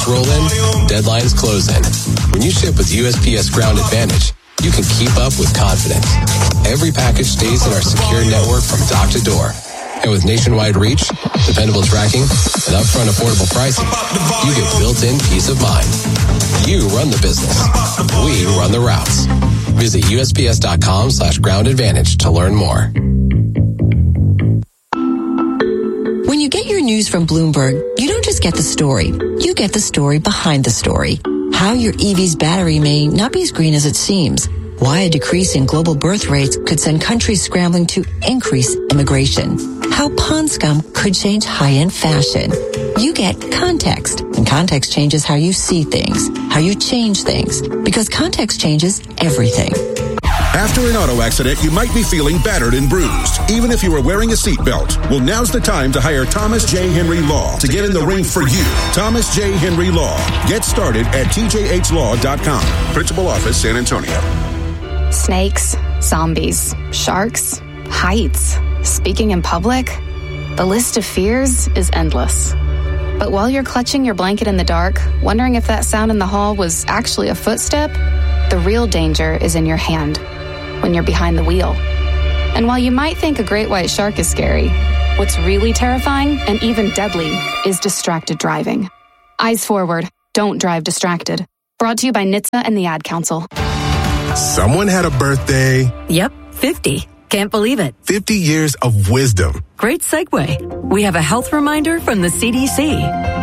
roll in, deadlines close in. When you ship with USPS Ground Advantage, you can keep up with confidence. Every package stays in our secure network from dock to door. And with nationwide reach, dependable tracking, and upfront affordable pricing, you get built-in peace of mind. You run the business. We run the routes. Visit USPS.com/Ground Advantage to learn more. When you get your news from Bloomberg, you don't just get the story. You get the story behind the story. How your EV's battery may not be as green as it seems. Why a decrease in global birth rates could send countries scrambling to increase immigration. How pond scum could change high-end fashion. You get context, and context changes how you see things, how you change things, because context changes everything. After an auto accident, you might be feeling battered and bruised, even if you were wearing a seatbelt. Well, now's the time to hire Thomas J. Henry Law to get in the ring for you. Thomas J. Henry Law. Get started at tjhlaw.com. Principal Office, San Antonio. Snakes, zombies, sharks, heights, speaking in public. The list of fears is endless. But while you're clutching your blanket in the dark, wondering if that sound in the hall was actually a footstep, the real danger is in your hand, when you're behind the wheel. And while you might think a great white shark is scary, what's really terrifying and even deadly is distracted driving. Eyes forward, don't drive distracted. Brought to you by NHTSA and the Ad Council. Someone had a birthday. Yep, 50. Can't believe it. 50 years of wisdom. Great segue. We have a health reminder from the CDC.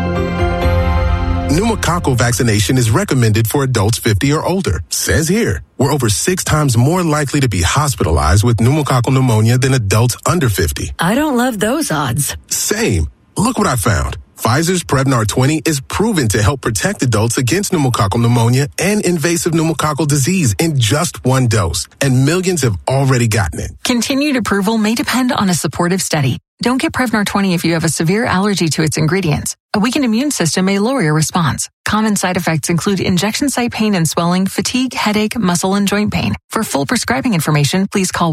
Pneumococcal vaccination is recommended for adults 50 or older. Says here, we're over 6 times more likely to be hospitalized with pneumococcal pneumonia than adults under 50. I don't love those odds. Same. Look what I found. Pfizer's Prevnar 20 is proven to help protect adults against pneumococcal pneumonia and invasive pneumococcal disease in just 1 dose, and millions have already gotten it. Continued approval may depend on a supportive study. Don't get Prevnar 20 if you have a severe allergy to its ingredients. A weakened immune system may lower your response. Common side effects include injection site pain and swelling, fatigue, headache, muscle, and joint pain. For full prescribing information, please call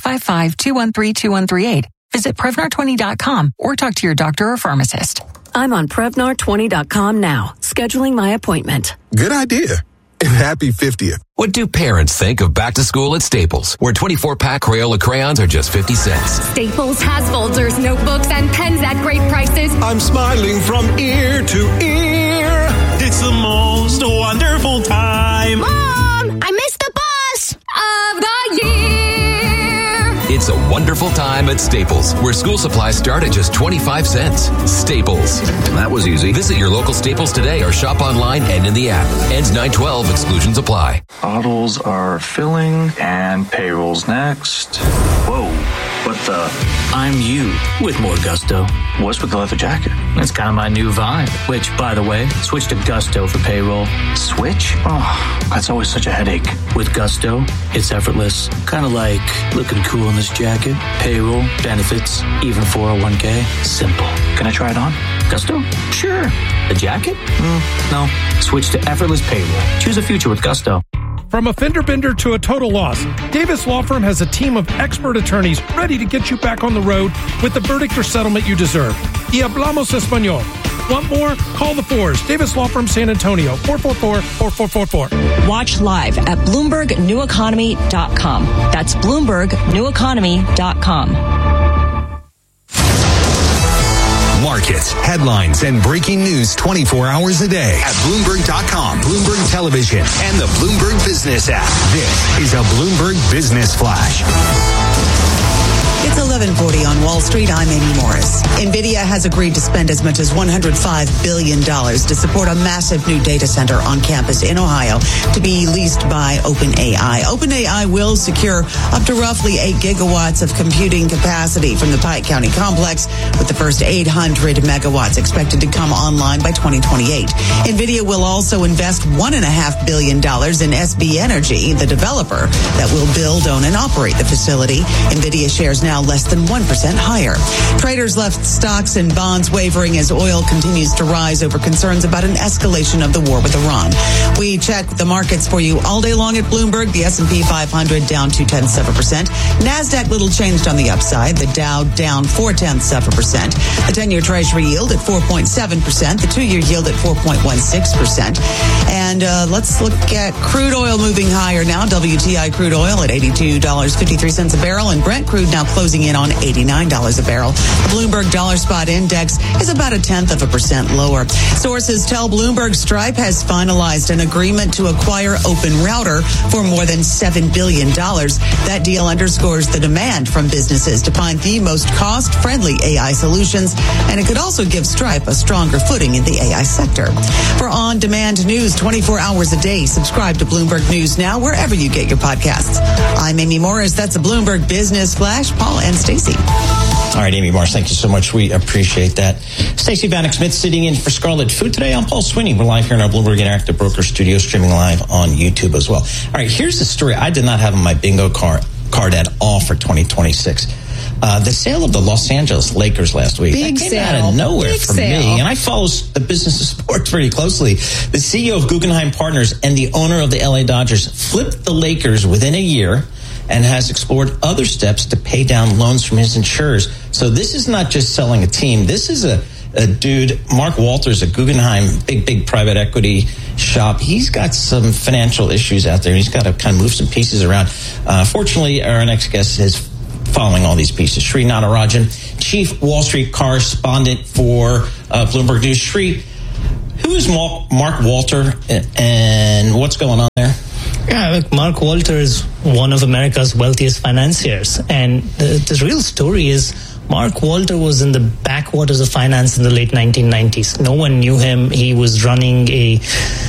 1-855-213-2138. Visit Prevnar20.com or talk to your doctor or pharmacist. I'm on Prevnar20.com now, scheduling my appointment. Good idea. And happy 50th. What do parents think of back to school at Staples, where 24-pack Crayola crayons are just 50 cents? Staples has folders, notebooks, and pens at great prices. I'm smiling from ear to ear. It's the most wonderful time. Mom, I missed the bus of the year. It's a wonderful time at Staples, where school supplies start at just 25 cents. Staples. That was easy. Visit your local Staples today or shop online and in the app. Ends 9/12. Exclusions apply. Bottles are filling and payroll's next. Whoa, what the? I'm you with more gusto. What's with the leather jacket? That's kind of my new vibe. Which, by the way, switch to Gusto for payroll. Switch? Oh, that's always such a headache. With Gusto, it's effortless. Kind of like looking cool in this jacket. Payroll, benefits, even 401k. Simple. Can I try it on? Gusto? Sure. The jacket? No. Switch to effortless payroll. Choose a future with Gusto. From a fender bender to a total loss, Davis Law Firm has a team of expert attorneys ready to get you back on the road with the verdict or settlement you deserve. Y hablamos español. Want more? Call the Fours. Davis Law Firm San Antonio, 444-4444. Watch live at BloombergNewEconomy.com. That's BloombergNewEconomy.com. Markets, headlines, and breaking news 24 hours a day at Bloomberg.com, Bloomberg Television, and the Bloomberg Business app. This is a Bloomberg Business Flash. It's 11:40 on Wall Street. I'm Amy Morris. NVIDIA has agreed to spend as much as $105 billion to support a massive new data center on campus in Ohio to be leased by OpenAI. OpenAI will secure up to roughly 8 gigawatts of computing capacity from the Pike County complex, with the first 800 megawatts expected to come online by 2028. NVIDIA will also invest $1.5 billion in SB Energy, the developer that will build, own, and operate the facility. NVIDIA shares now less than 1% higher. Traders left stocks and bonds wavering as oil continues to rise over concerns about an escalation of the war with Iran. We check the markets for you all day long at Bloomberg. The S&P 500 down 0.2%. NASDAQ little changed on the upside. The Dow down 0.4%. The 10-year Treasury yield at 4.7%. The 2-year yield at 4.16%. And let's look at crude oil moving higher now. WTI crude oil at $82.53 a barrel, and Brent crude now closing in on $89 a barrel. The Bloomberg Dollar Spot Index is about 0.1% lower. Sources tell Bloomberg Stripe has finalized an agreement to acquire OpenRouter for more than $7 billion. That deal underscores the demand from businesses to find the most cost-friendly AI solutions, and it could also give Stripe a stronger footing in the AI sector. For on-demand news 24 hours a day, subscribe to Bloomberg News Now wherever you get your podcasts. I'm Amy Morris. That's a Bloomberg Business Flash. Paul and Stacey. All right, Amy Morris, thank you so much. We appreciate that. Stacey Vanek Smith sitting in for Scarlet Food today. I'm Paul Sweeney. We're live here in our Bloomberg Interactive Broker studio, streaming live on YouTube as well. All right, here's the story I did not have on my bingo card at all for 2026. The sale of the Los Angeles Lakers last week. Big that came sale. out of nowhere Big for sale. me. And I follow the business of sports pretty closely. The CEO of Guggenheim Partners and the owner of the LA Dodgers flipped the Lakers within a year and has explored other steps to pay down loans from his insurers. So this is not just selling a team. This is a dude, Mark Walters, a Guggenheim, big private equity shop. He's got some financial issues out there, and he's got to kind of move some pieces around. Fortunately, our next guest is following all these pieces. Sri Natarajan, Chief Wall Street Correspondent for Bloomberg News. Sri, who is Mark Walter, and what's going on there? Yeah, look, Mark Walter is one of America's wealthiest financiers. And the real story is Mark Walter was in the backwaters of finance in the late 1990s. No one knew him. He was running a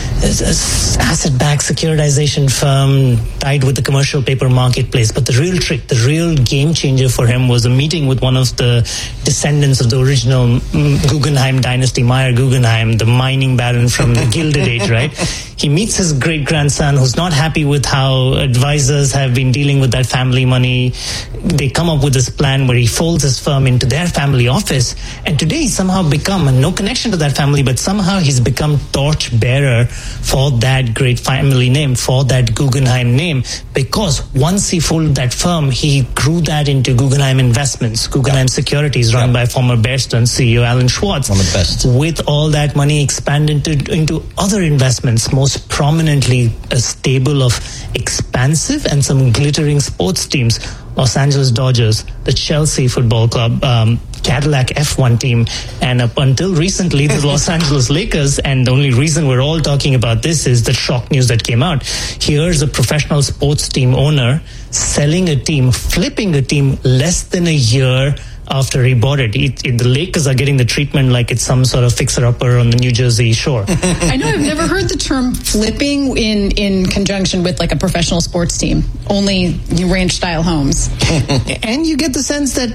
asset-backed securitization firm tied with the commercial paper marketplace. But the real trick, the real game changer for him was a meeting with one of the descendants of the original Guggenheim dynasty, Meyer Guggenheim, the mining baron from the Gilded Age, right? He meets his great-grandson who's not happy with how advisors have been dealing with that family money. They come up with this plan where he folds his firm into their family office. And today he's somehow become, no connection to that family, but somehow he's become torchbearer for that great family name, for that Guggenheim name, because once he folded that firm, he grew that into Guggenheim Investments, Guggenheim Securities, run by former Bear Stearns CEO Alan Schwartz. One of the best. With all that money expanded into other investments, most prominently a stable of expansive and some glittering sports teams. Los Angeles Dodgers, the Chelsea Football Club, Cadillac F1 team, and up until recently, the Los Angeles Lakers. And the only reason we're all talking about this is the shock news that came out. Here's a professional sports team owner selling a team, flipping a team less than a year after he bought it. The Lakers are getting the treatment like it's some sort of fixer-upper on the New Jersey shore. I know I've never heard the term flipping in conjunction with like a professional sports team, only ranch-style homes. And you get the sense that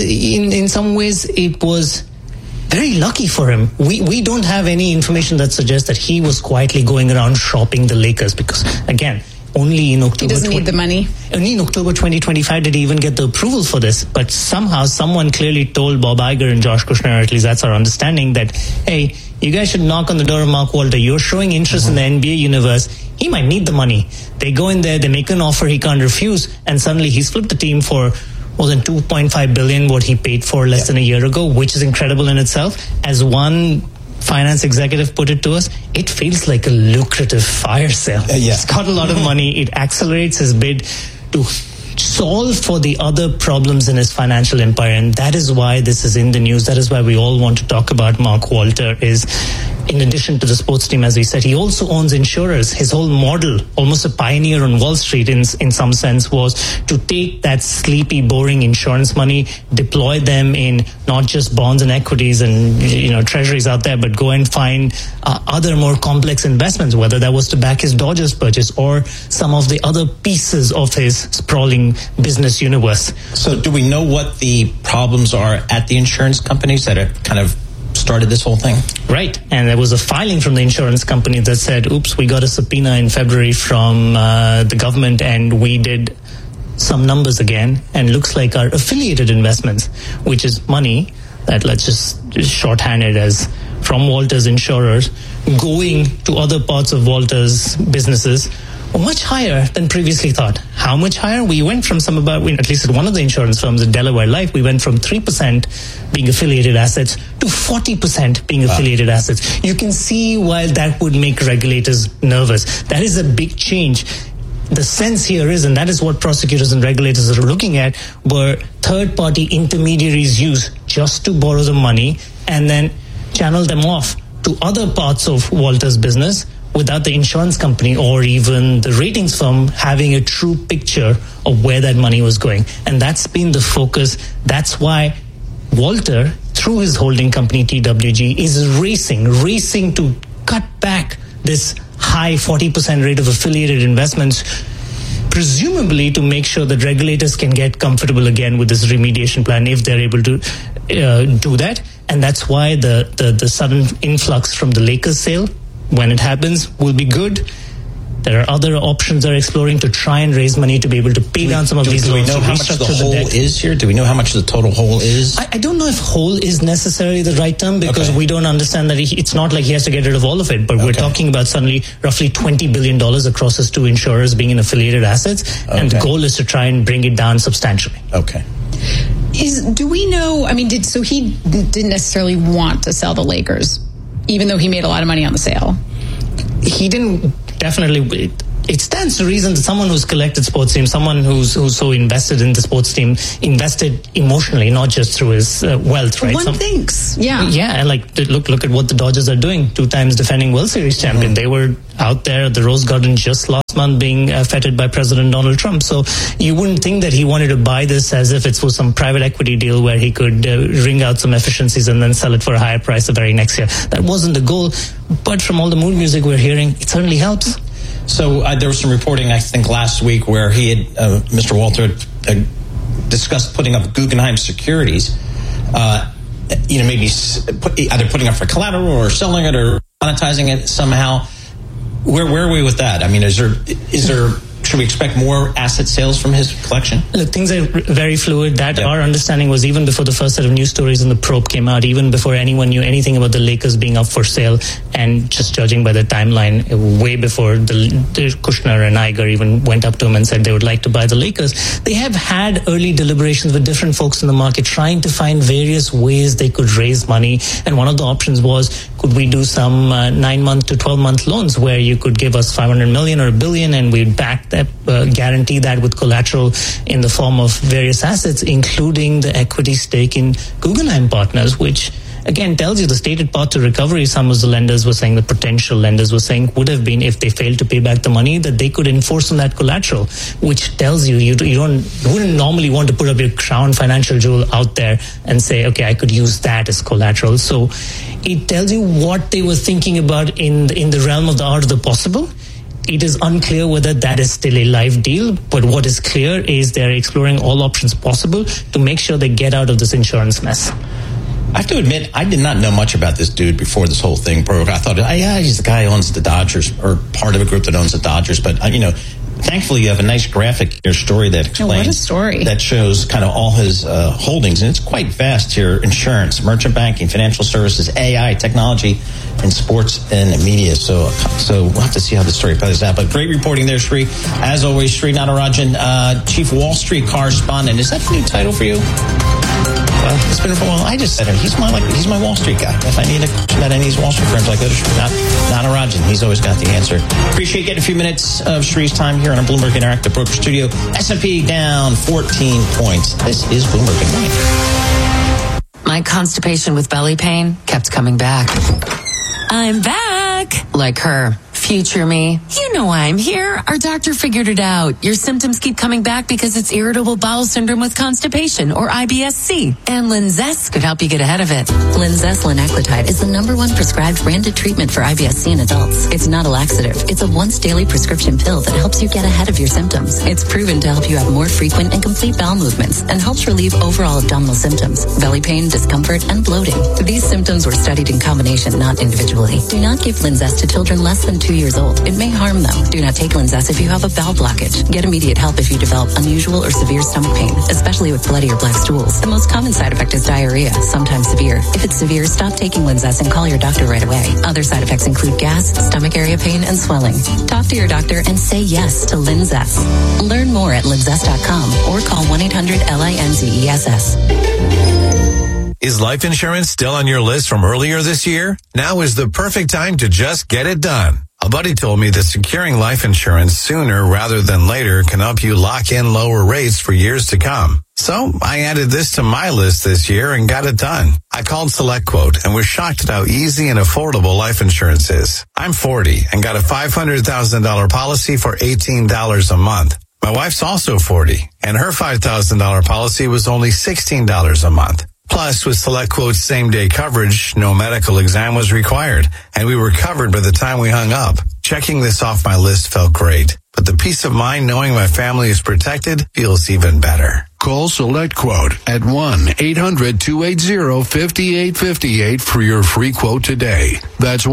in some ways it was very lucky for him. We don't have any information that suggests that he was quietly going around shopping the Lakers because, again, only in October. He doesn't need the money. Only in October 2025 did he even get the approval for this. But somehow someone clearly told Bob Iger and Josh Kushner, or at least that's our understanding, that, hey, you guys should knock on the door of Mark Walter. You're showing interest in the NBA universe. He might need the money. They go in there, they make an offer he can't refuse, and suddenly he's flipped the team for more than $2.5 billion, what he paid for less than a year ago, which is incredible in itself. As one finance executive put it to us, it feels like a lucrative fire sale. It's got a lot of money. It accelerates his bid to solve for the other problems in his financial empire. And that is why this is in the news. That is why we all want to talk about Mark Walter. Is in addition to the sports team, as we said, he also owns insurers. His whole model, almost a pioneer on Wall Street in some sense, was to take that sleepy, boring insurance money, deploy them in not just bonds and equities and treasuries out there, but go and find other more complex investments, whether that was to back his Dodgers purchase or some of the other pieces of his sprawling business universe. So do we know what the problems are at the insurance companies that are kind of started this whole thing? Right. And there was a filing from the insurance company that said, oops, we got a subpoena in February from the government and we did some numbers again, and looks like our affiliated investments, which is money that, let's just shorthand it as from Walters insurers going to other parts of Walters businesses, were much higher than previously thought. How much higher? We went from at least at one of the insurance firms, at Delaware Life, we went from 3% being affiliated assets to 40% being affiliated assets. You can see why that would make regulators nervous. That is a big change. The sense here is, and that is what prosecutors and regulators are looking at, were third-party intermediaries use just to borrow the money and then channel them off to other parts of Walters' business without the insurance company or even the ratings firm having a true picture of where that money was going. And that's been the focus. That's why Walter, through his holding company TWG, is racing to cut back this high 40% rate of affiliated investments, presumably to make sure that regulators can get comfortable again with this remediation plan if they're able to do that. And that's why the sudden influx from the Lakers sale, when it happens, will be good. There are other options they're exploring to try and raise money to be able to pay down some of these loans. Do we know how much the hole is here? Do we know how much the total hole is? I don't know if whole is necessarily the right term, because we don't understand that it's not like he has to get rid of all of it. But we're talking about suddenly roughly $20 billion across his two insurers being in affiliated assets. And the goal is to try and bring it down substantially. Okay. Do we know, so he didn't necessarily want to sell the Lakers, even though he made a lot of money on the sale? He didn't. Definitely, it stands to reason that someone who's collected sports teams, someone who's so invested in the sports team, invested emotionally, not just through his wealth, right? One thinks, yeah, and look at what the Dodgers are doing. 2 times defending World Series champion. They were out there at the Rose Garden just last month being feted by President Donald Trump. So you wouldn't think that he wanted to buy this as if it was some private equity deal where he could wring out some efficiencies and then sell it for a higher price the very next year. That wasn't the goal. But from all the mood music we're hearing, it certainly helps. So there was some reporting, I think, last week where he had, Mr. Walter, discussed putting up Guggenheim securities, maybe either putting up for collateral or selling it or monetizing it somehow. Where are we with that? Is there should we expect more asset sales from his collection? Look, things are very fluid. Our understanding was even before the first set of news stories in the probe came out, even before anyone knew anything about the Lakers being up for sale, and just judging by the timeline, way before the Kushner and Iger even went up to him and said they would like to buy the Lakers, they have had early deliberations with different folks in the market trying to find various ways they could raise money. And one of the options was, could we do some 9-month to 12-month loans where you could give us $500 million or $1 billion and we'd back that, guarantee that with collateral in the form of various assets, including the equity stake in Guggenheim Partners, which again tells you the stated path to recovery. Some of the lenders were saying, the potential lenders were saying, would have been, if they failed to pay back the money, that they could enforce on that collateral, which tells you you wouldn't normally want to put up your crown financial jewel out there and say, okay, I could use that as collateral. So it tells you what they were thinking about in the realm of the art of the possible. It is unclear whether that is still a live deal, but what is clear is they're exploring all options possible to make sure they get out of this insurance mess. I have to admit, I did not know much about this dude before this whole thing broke. I thought, he's the guy who owns the Dodgers, or part of a group that owns the Dodgers. But, thankfully you have a nice graphic in your story that explains, what a story. That shows kind of all his holdings. And it's quite vast here: insurance, merchant banking, financial services, AI, technology, and sports and media. So we'll have to see how the story plays out. But great reporting there, Sri. As always, Sri Natarajan, Chief Wall Street Correspondent. Is that a new title for you? Well, it's been for a while. I just said it. He's my Wall Street guy. If I need a question about any of these Wall Street firms, I go to Natarajan. He's always got the answer. Appreciate getting a few minutes of Sri's time here on our Bloomberg Interactive Broker Studio. S&P down 14 points. This is Bloomberg Good Morning. My constipation with belly pain kept coming back. I'm back. Like her. Future me. You know why I'm here. Our doctor figured it out. Your symptoms keep coming back because it's irritable bowel syndrome with constipation, or IBS-C. And Linzess could help you get ahead of it. Linzess linaclotide is the #1 prescribed branded treatment for IBS-C in adults. It's not a laxative. It's a once daily prescription pill that helps you get ahead of your symptoms. It's proven to help you have more frequent and complete bowel movements and helps relieve overall abdominal symptoms, belly pain, discomfort, and bloating. These symptoms were studied in combination, not individually. Do not give Linzess to children less than 2 2 years old. It may harm them. Do not take Linzess if you have a bowel blockage. Get immediate help if you develop unusual or severe stomach pain, especially with bloody or black stools. The most common side effect is diarrhea, sometimes severe. If it's severe, stop taking Linzess and call your doctor right away. Other side effects include gas, stomach area pain, and swelling. Talk to your doctor and say yes to Linzess. Learn more at linzess.com or call 1-800-LINZESS. Is life insurance still on your list from earlier this year? Now is the perfect time to just get it done. A buddy told me that securing life insurance sooner rather than later can help you lock in lower rates for years to come. So I added this to my list this year and got it done. I called SelectQuote and was shocked at how easy and affordable life insurance is. I'm 40 and got a $500,000 policy for $18 a month. My wife's also 40 and her $5,000 policy was only $16 a month. Plus, with SelectQuote's same-day coverage, no medical exam was required, and we were covered by the time we hung up. Checking this off my list felt great, but the peace of mind knowing my family is protected feels even better. Call SelectQuote at 1-800-280-5858 for your free quote today. That's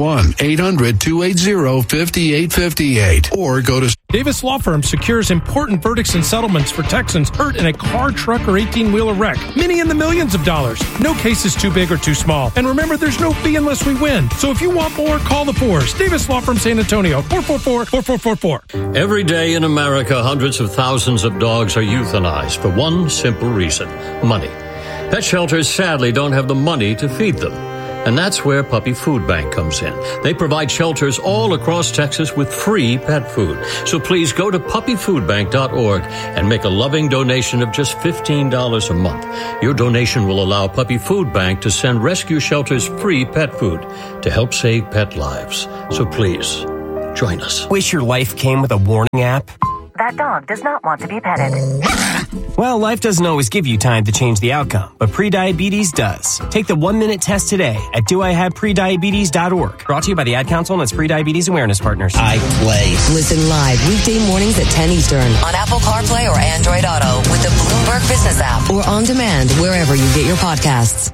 1-800-280-5858. Or go to... Davis Law Firm secures important verdicts and settlements for Texans hurt in a car, truck, or 18-wheeler wreck. Many in the millions of dollars. No case is too big or too small. And remember, there's no fee unless we win. So if you want more, call the Fours. Davis Law Firm, San Antonio, 444-4444. Every day in America, hundreds of thousands of dogs are euthanized for one simple reason: money. Pet shelters sadly don't have the money to feed them. And that's where Puppy Food Bank comes in. They provide shelters all across Texas with free pet food. So please go to puppyfoodbank.org and make a loving donation of just $15 a month. Your donation will allow Puppy Food Bank to send rescue shelters free pet food to help save pet lives. So please, join us. Wish your life came with a warning app? That dog does not want to be petted. Well, life doesn't always give you time to change the outcome, but prediabetes does. Take the 1-minute test today at doihaveprediabetes.org. Brought to you by the Ad Council and its Prediabetes Awareness Partners. I play. Listen live weekday mornings at 10 Eastern on Apple CarPlay or Android Auto with the Bloomberg Business app or on demand wherever you get your podcasts.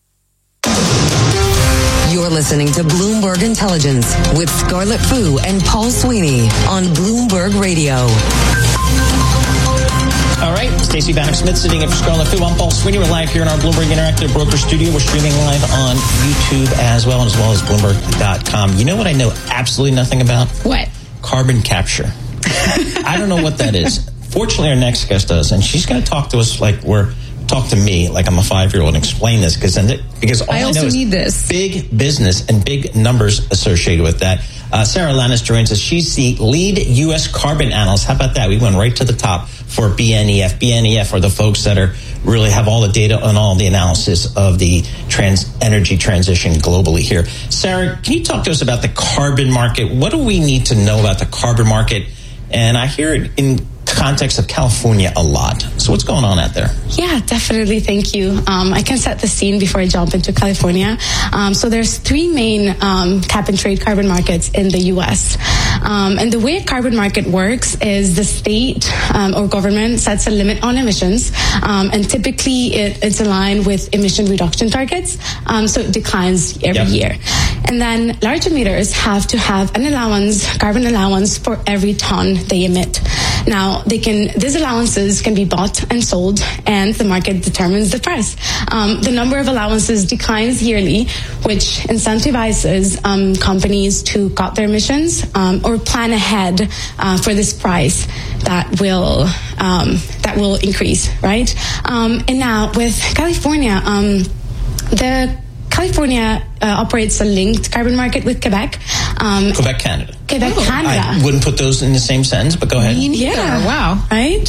You're listening to Bloomberg Intelligence with Scarlett Fu and Paul Sweeney on Bloomberg Radio. All right, Stacey Bannock-Smith sitting in for Scarlett Fu. I'm Paul Sweeney. We're live here in our Bloomberg Interactive Broker Studio. We're streaming live on YouTube as well as Bloomberg.com. You know what I know absolutely nothing about? What? Carbon capture. I don't know what that is. Fortunately, our next guest does, and she's going to talk to us talk to me like I'm a 5-year-old and explain this because all I know is big business and big numbers associated with that. Sarah Lannis joins us. She's the lead U.S. carbon analyst. How about that? We went right to the top for BNEF. BNEF are the folks that really have all the data and all the analysis of the energy transition globally here. Sarah, can you talk to us about the carbon market? What do we need to know about the carbon market? And I hear it in context of California a lot. So what's going on out there? Yeah, definitely. Thank you. I can set the scene before I jump into California. So there's 3 main cap and trade carbon markets in the U.S. And the way a carbon market works is the state or government sets a limit on emissions. And typically it's aligned with emission reduction targets. So it declines every year. And then large emitters have to have an carbon allowance for every ton they emit. Now, these allowances can be bought and sold, and the market determines the price. The number of allowances declines yearly, which incentivizes companies to cut their emissions or plan ahead for this price that will increase, right? And now with California, California operates a linked carbon market with Quebec. Quebec, Canada. Quebec, Canada. I wouldn't put those in the same sentence, but go ahead. Yeah. Wow. Right?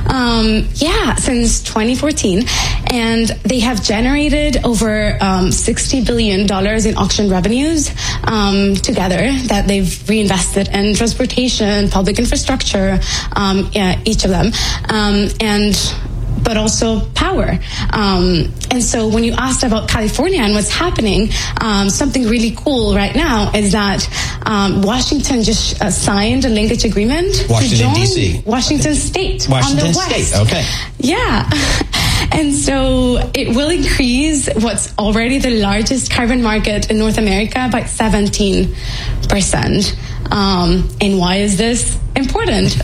Since 2014. And they have generated over $60 billion in auction revenues together that they've reinvested in transportation, public infrastructure, each of them. But also power. And so when you asked about California and what's happening, something really cool right now is that Washington just signed a linkage agreement to join D.C. Washington State on the west. Okay. Yeah. And so it will increase what's already the largest carbon market in North America by 17%. And why is this important?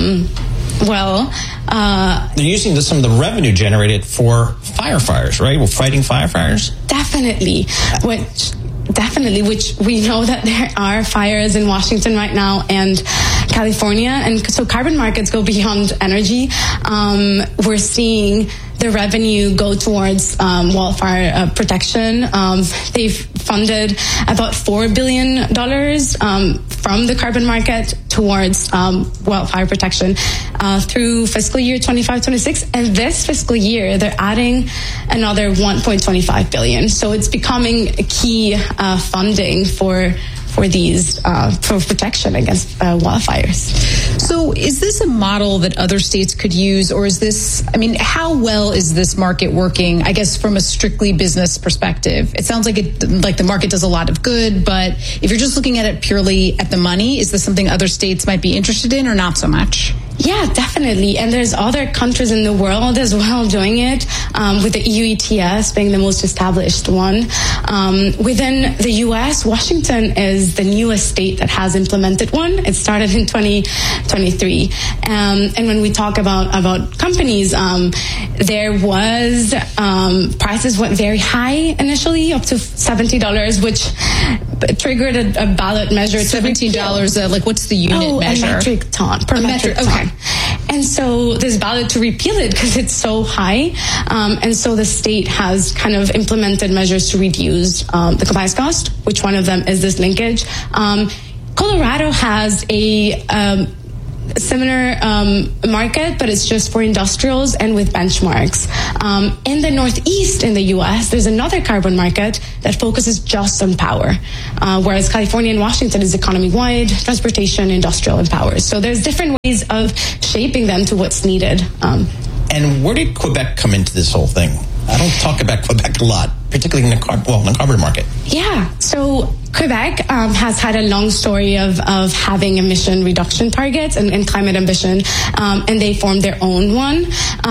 They're using some of the revenue generated for firefighters, right? Well, fighting firefighters? Definitely, which we know that there are fires in Washington right now and California. And so carbon markets go beyond energy. We're seeing the revenue go towards wildfire protection. They've funded about $4 billion from the carbon market towards wildfire protection through fiscal year 25-26. And this fiscal year, they're adding another $1.25 billion. So it's becoming a key funding for these for protection against wildfires. So is this a model that other states could use, or is this, I mean, how well is this market working, I guess, from a strictly business perspective? It sounds like the market does a lot of good, but if you're just looking at it purely at the money, is this something other states might be interested in or not so much? Yeah, definitely. And there's other countries in the world as well doing it, with the EU ETS being the most established one. Within the U.S., Washington is the newest state that has implemented one. It started in 2023. And when we talk about companies, there was prices went very high initially, up to $70, which triggered a ballot measure. $17, like what's the unit measure? A metric ton. Per metric ton. Okay. And so this ballot to repeal it because it's so high. And so the state has kind of implemented measures to reduce the compliance cost, which one of them is this linkage. Colorado has a similar market, but it's just for industrials and with benchmarks. In the Northeast in the U.S., there's another carbon market that focuses just on power, whereas California and Washington is economy-wide, transportation, industrial, and power. So there's different ways of shaping them to what's needed. And where did Quebec come into this whole thing? I don't talk about Quebec a lot, particularly in the carbon market. Yeah, so Quebec has had a long story of having emission reduction targets and climate ambition, and they formed their own one.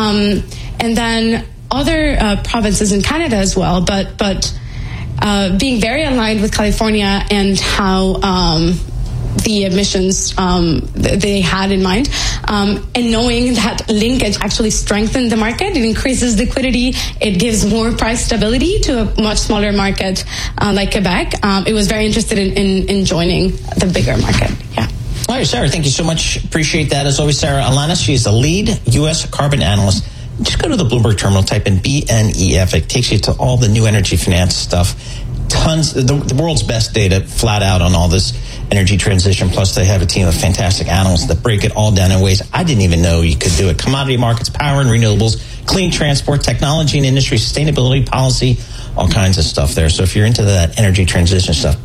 And then other provinces in Canada as well, but being very aligned with California and how the emissions they had in mind, and knowing that linkage actually strengthened the market, it increases liquidity, it gives more price stability to a much smaller market like Quebec. It was very interested in joining the bigger market. Yeah. All right, Sarah, thank you so much. Appreciate that. As always, Sarah Alanis, she is the lead U.S. carbon analyst. Just go to the Bloomberg terminal, type in BNEF. It takes you to all the new energy finance stuff. Tons, the world's best data flat out on all this energy transition. Plus, they have a team of fantastic analysts that break it all down in ways I didn't even know you could do it. Commodity markets, power and renewables, clean transport, technology and industry, sustainability, policy, all kinds of stuff there. So if you're into that energy transition stuff,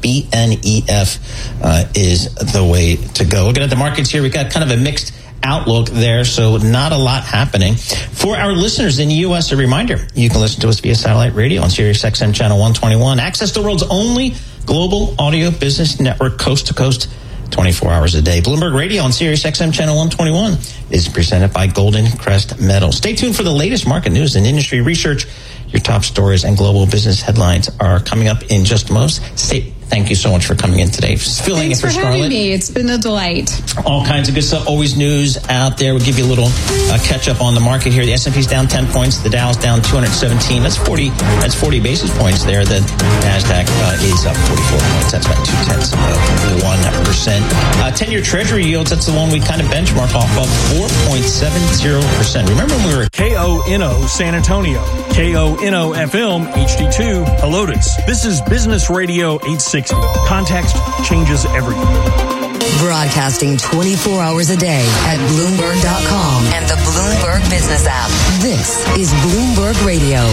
BNEF is the way to go. Looking at the markets here, we've got kind of a mixed outlook there, so not a lot happening. For our listeners in the U.S., a reminder, you can listen to us via satellite radio on Sirius XM channel 121. Access the world's only global audio business network, coast to coast, 24 hours a day. Bloomberg Radio on Sirius XM channel 121 is presented by Golden Crest Metals. Stay tuned for the latest market news and industry research. Your top stories and global business headlines are coming up in just a moment. Thank you so much for coming in today. Filling in for Scarlett. Thanks for having me. It's been a delight. All kinds of good stuff. Always news out there. We'll give you a little catch up on the market here. The S&P's down 10 points. The Dow's down 217. That's 40 basis points there. The NASDAQ is up 44 points. That's about 0.2%. 10-year Treasury yields, that's the one we kind of benchmark off of, 4.70%. Remember when we were KONO San Antonio, KONO FM HD2 Helotes. This is Business Radio 860. Context changes everything. Broadcasting 24 hours a day at Bloomberg.com and the Bloomberg Business app. This is Bloomberg Radio.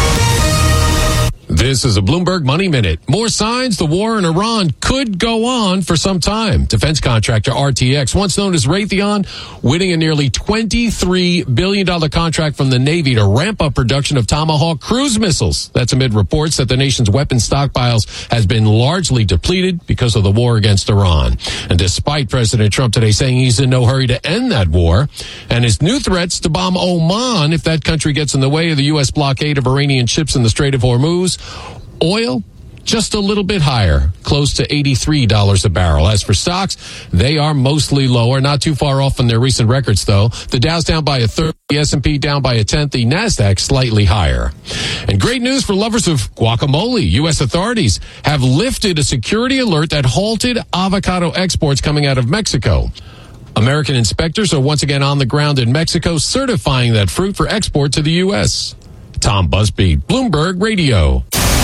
This is a Bloomberg Money Minute. More signs the war in Iran could go on for some time. Defense contractor RTX, once known as Raytheon, winning a nearly $23 billion contract from the Navy to ramp up production of Tomahawk cruise missiles. That's amid reports that the nation's weapons stockpiles has been largely depleted because of the war against Iran. And despite President Trump today saying he's in no hurry to end that war, and his new threats to bomb Oman if that country gets in the way of the U.S. blockade of Iranian ships in the Strait of Hormuz, oil just a little bit higher, close to $83 a barrel. As for stocks, they are mostly lower, not too far off from their recent records, though. The Dow's down by a third, the S&P down by a tenth, the NASDAQ slightly higher. And great news for lovers of guacamole. U.S. authorities have lifted a security alert that halted avocado exports coming out of Mexico. American inspectors are once again on the ground in Mexico, certifying that fruit for export to the U.S. Tom Busby, Bloomberg Radio.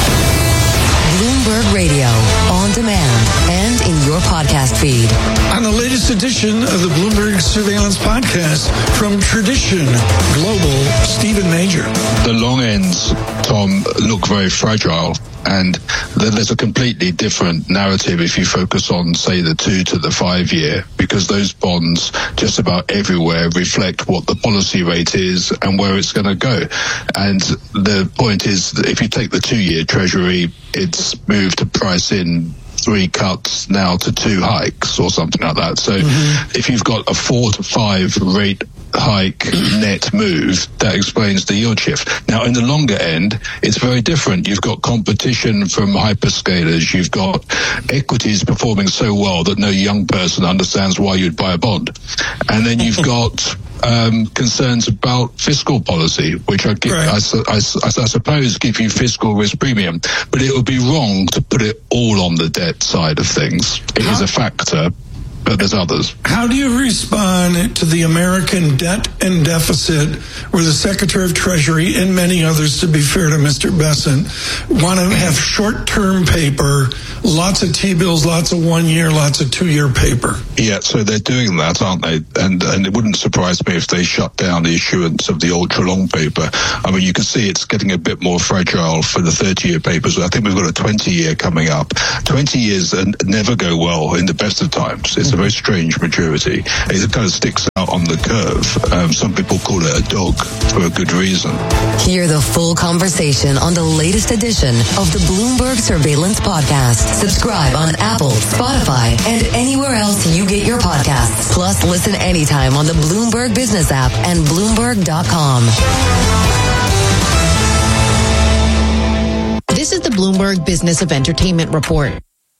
Bloomberg Radio, on demand and in your podcast feed. On the latest edition of the Bloomberg Surveillance Podcast from Tradition Global, Stephen Major. The long ends, Tom, look very fragile. And then there's a completely different narrative if you focus on, say, the 2 to the 5 year, because those bonds just about everywhere reflect what the policy rate is and where it's going to go. And the point is that if you take the 2-year Treasury, it's moved to price in 3 cuts now to 2 hikes or something like that. So if you've got a 4 to 5 rate hike net move, that explains the yield shift. Now, in the longer end, it's very different. You've got competition from hyperscalers. You've got equities performing so well that no young person understands why you'd buy a bond. And then you've got concerns about fiscal policy, which I suppose give you fiscal risk premium. But it would be wrong to put it all on the debt side of things. It is a factor, but there's others. How do you respond to the American debt and deficit, where the Secretary of Treasury and many others, to be fair to Mr. Bessent, want to have short-term paper, lots of T-bills, lots of 1-year, lots of 2-year paper? Yeah, so they're doing that, aren't they? And it wouldn't surprise me if they shut down the issuance of the ultra-long paper. I mean, you can see it's getting a bit more fragile for the 30-year papers. I think we've got a 20-year coming up. 20 years never go well in the best of times. It's a very strange maturity. It kind of sticks out on the curve. Some people call it a dog for a good reason. Hear the full conversation on the latest edition of the Bloomberg Surveillance Podcast. Subscribe on Apple, Spotify, and anywhere else you get your podcasts. Plus, listen anytime on the Bloomberg Business app and Bloomberg.com. This is the Bloomberg Business of Entertainment Report.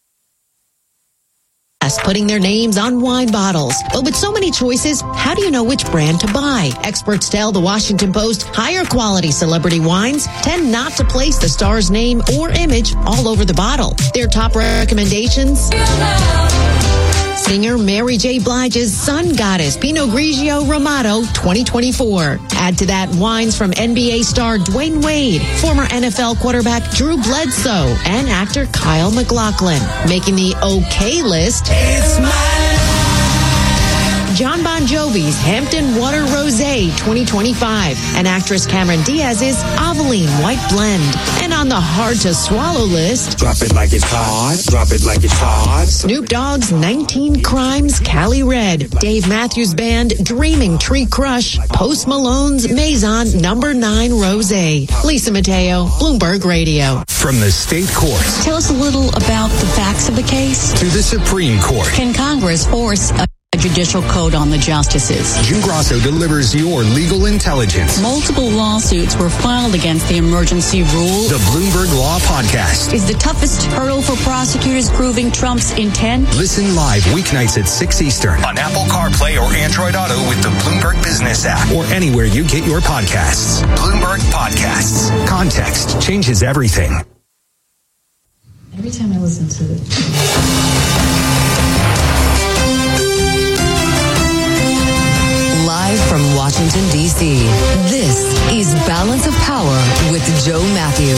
Putting their names on wine bottles. But with so many choices, how do you know which brand to buy? Experts tell the Washington Post higher quality celebrity wines tend not to place the star's name or image all over the bottle. Their top recommendations: singer Mary J. Blige's Sun Goddess Pinot Grigio Ramato 2024. Add to that wines from NBA star Dwayne Wade, former NFL quarterback Drew Bledsoe, and actor Kyle MacLachlan. Making the okay list, John Bon Jovi's Hampton Water Rosé 2025 and actress Cameron Diaz's Aveline White Blend. And on the hard-to-swallow list, drop it like it's hot, drop it like it's hot. Snoop Dogg's 19 Crimes Cali Red, Dave Matthews Band Dreaming Tree Crush, Post Malone's Maison No. 9 Rosé. Lisa Mateo, Bloomberg Radio. From the state courts Tell us a little about the facts of the case. to the Supreme Court, Can Congress force a judicial code on the justices? Jim Grosso delivers your legal intelligence. Multiple lawsuits were filed against the emergency rule. The Bloomberg Law Podcast. Is the toughest hurdle for prosecutors proving Trump's intent? Listen live weeknights at 6 Eastern on Apple CarPlay or Android Auto with the Bloomberg Business app or anywhere you get your podcasts. Bloomberg Podcasts. Context changes everything. Every time I listen to it. Live from Washington, D.C., this is Balance of Power with Joe Matthew.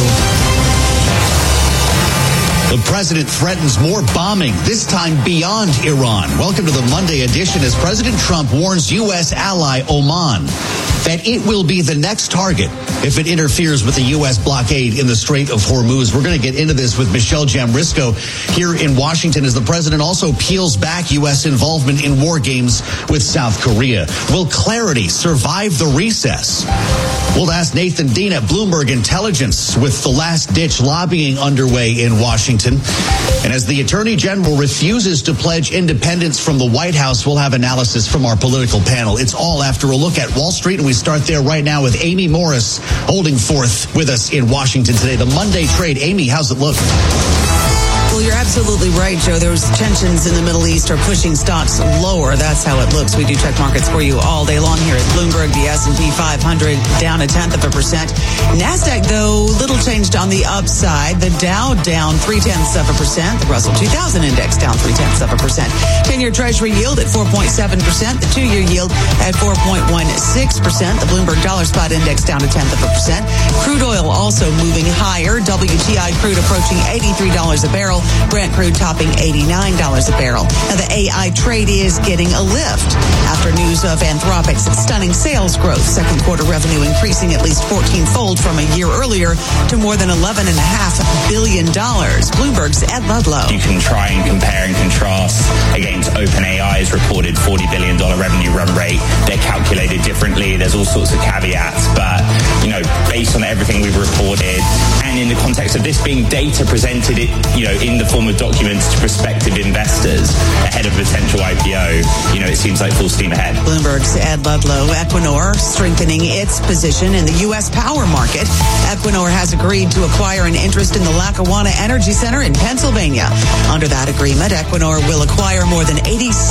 The president threatens more bombing, this time beyond Iran. Welcome to the Monday edition as President Trump warns U.S. ally Oman that it will be the next target if it interferes with the U.S. blockade in the Strait of Hormuz. We're going to get into this with Michelle Jamrisco here in Washington as the president also peels back U.S. involvement in war games with South Korea. Will clarity survive the recess? We'll ask Nathan Dean at Bloomberg Intelligence with the last-ditch lobbying underway in Washington. And as the Attorney General refuses to pledge independence from the White House, we'll have analysis from our political panel. It's all after a look at Wall Street, and we start there right now with Amy Morris holding forth with us in Washington today. The Monday trade. Amy, how's it look? Well, you're absolutely right, Joe. Those tensions in the Middle East are pushing stocks lower. That's how it looks. We do check markets for you all day long here at Bloomberg. The S&P 500 down 0.1%. NASDAQ, though, little changed on the upside. The Dow down 0.3%. The Russell 2000 index down 0.3%. 10-year Treasury yield at 4.7%. The 2-year yield at 4.16%. The Bloomberg Dollar Spot Index down 0.1%. Crude oil also moving higher. WTI crude approaching $83 a barrel. Brent crude topping $89 a barrel. Now, the AI trade is getting a lift after news of Anthropic's stunning sales growth. Second quarter revenue increasing at least 14-fold from a year earlier to more than $11.5 billion. Bloomberg's Ed Ludlow. You can try and compare and contrast against OpenAI's reported $40 billion revenue run rate. They're calculated differently. There's all sorts of caveats, but, based on everything we've reported, and in the context of this being data presented, in the form of documents to prospective investors ahead of potential IPO, it seems like full steam ahead. Bloomberg's Ed Ludlow. Equinor strengthening its position in the U.S. power market. Equinor has agreed to acquire an interest in the Lackawanna Energy Center in Pennsylvania. Under that agreement, Equinor will acquire more than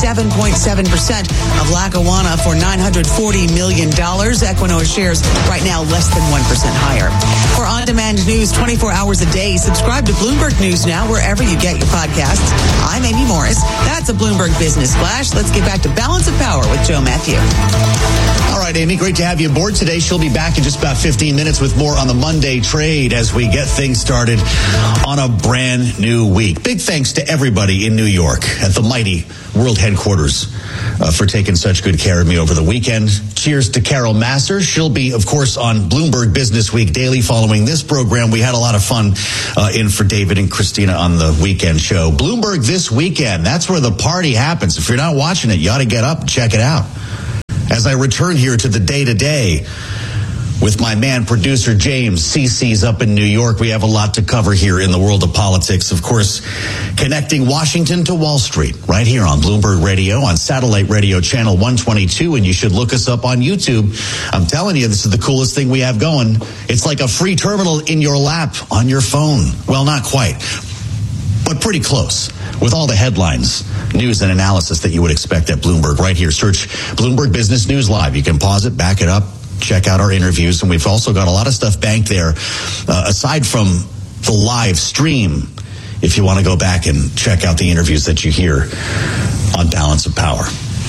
87.7% of Lackawanna for $940 million. Equinor shares right now less than 1% higher. For on-demand news 24 hours a day, subscribe to Bloomberg News Now wherever you get your podcasts. I'm Amy Morris. That's a Bloomberg Business Flash. Let's get back to Balance of Power with Joe Matthew. All right, Amy, great to have you aboard today. She'll be back in just about 15 minutes with more on the Monday trade as we get things started on a brand new week. Big thanks to everybody in New York at the mighty world headquarters for taking such good care of me over the weekend. Cheers to Carol Masser. She'll be, of course, on Bloomberg Business Week Daily following this program. We had a lot of fun in for David and Christina on the weekend show. Bloomberg This Weekend, that's where the party happens. If you're not watching it, you ought to get up and check it out. As I return here to the day-to-day with my man, producer James, CC's up in New York. We have a lot to cover here in the world of politics. Of course, connecting Washington to Wall Street right here on Bloomberg Radio, on satellite radio channel 122. And you should look us up on YouTube. I'm telling you, this is the coolest thing we have going. It's like a free terminal in your lap on your phone. Well, not quite, but pretty close. With all the headlines, news, and analysis that you would expect at Bloomberg right here. Search Bloomberg Business News Live. You can pause it, back it up, check out our interviews. And we've also got a lot of stuff banked there, aside from the live stream, if you want to go back and check out the interviews that you hear on Balance of Power.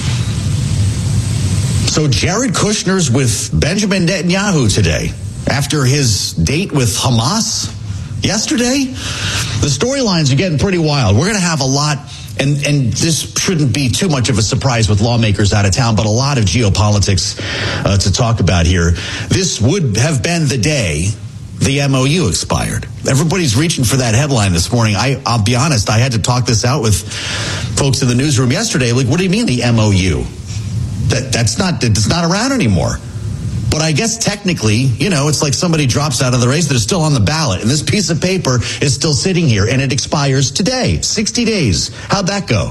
So Jared Kushner's with Benjamin Netanyahu today after his date with Hamas yesterday. The storylines are getting pretty wild. We're going to have a lot, and this shouldn't be too much of a surprise with lawmakers out of town, but a lot of geopolitics to talk about here. This would have been the day the MOU expired. Everybody's reaching for that headline this morning. I'll be honest, I had to talk this out with folks in the newsroom yesterday. Like, what do you mean the MOU? It's not around anymore. But I guess technically, it's like somebody drops out of the race that is still on the ballot. And this piece of paper is still sitting here, and it expires today, 60 days. How'd that go?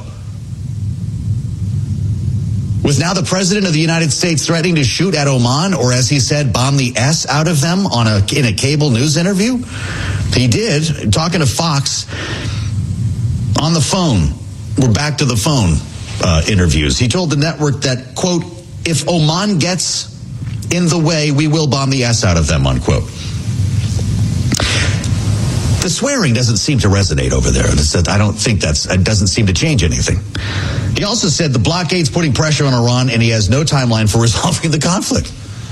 With now the president of the United States threatening to shoot at Oman, or as he said, bomb the S out of them in a cable news interview? He did, talking to Fox on the phone. We're back to the phone interviews. He told the network that, quote, if Oman gets in the way, we will bomb the S out of them, unquote. The swearing doesn't seem to resonate over there. I don't think it doesn't seem to change anything. He also said the blockade's putting pressure on Iran, and he has no timeline for resolving the conflict.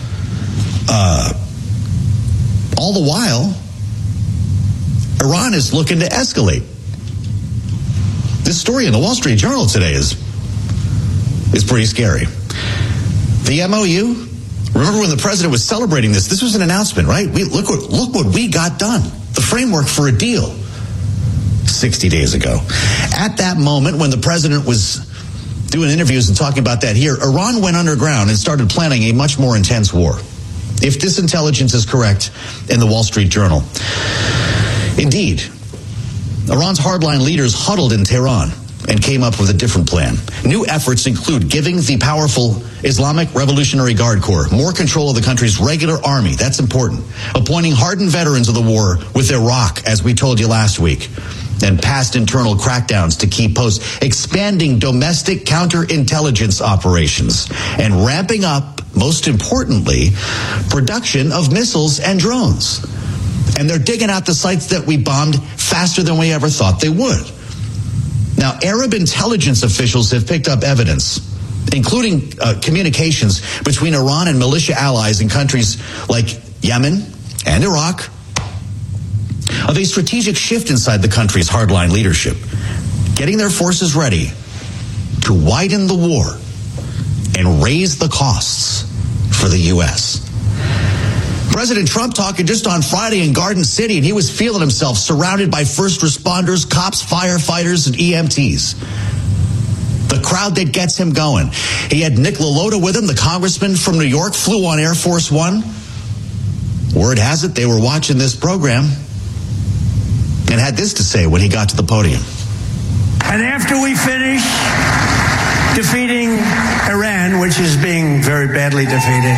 All the while, Iran is looking to escalate. This story in the Wall Street Journal today is pretty scary. The MOU. Remember when the president was celebrating this? This was an announcement, right? Look what we got done. The framework for a deal 60 days ago. At that moment, when the president was doing interviews and talking about that here, Iran went underground and started planning a much more intense war. If this intelligence is correct in the Wall Street Journal. Indeed, Iran's hardline leaders huddled in Tehran and came up with a different plan. New efforts include giving the powerful Islamic Revolutionary Guard Corps more control of the country's regular army. That's important. Appointing hardened veterans of the war with Iraq, as we told you last week. and past internal crackdowns to keep posts, expanding domestic counterintelligence operations, and ramping up, most importantly, production of missiles and drones. And they're digging out the sites that we bombed faster than we ever thought they would. Now, Arab intelligence officials have picked up evidence, including communications between Iran and militia allies in countries like Yemen and Iraq, of a strategic shift inside the country's hardline leadership, getting their forces ready to widen the war and raise the costs for the U.S. President Trump talking just on Friday in Garden City, and he was feeling himself surrounded by first responders, cops, firefighters, and EMTs. The crowd that gets him going. He had Nick LaLota with him, the congressman from New York, flew on Air Force One. Word has it they were watching this program and had this to say when he got to the podium. And after we finish defeating Iran, which is being very badly defeated,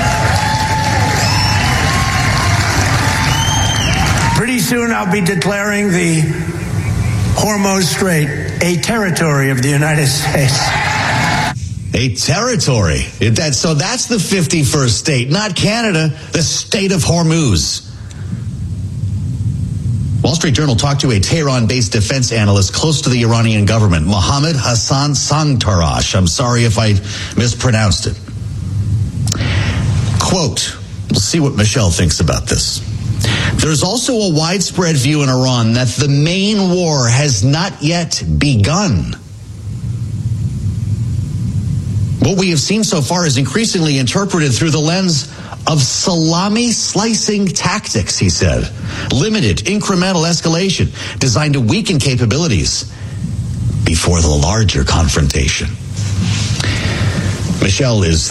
pretty soon I'll be declaring the Hormuz Strait a territory of the United States. A territory. So that's the 51st state, not Canada, the state of Hormuz. Wall Street Journal talked to a Tehran-based defense analyst close to the Iranian government, Mohammad Hassan Sangtarash. I'm sorry if I mispronounced it. Quote, we'll see what Michelle thinks about this. There's also a widespread view in Iran that the main war has not yet begun. What we have seen so far is increasingly interpreted through the lens of salami slicing tactics, he said. Limited, incremental escalation designed to weaken capabilities before the larger confrontation. Michelle is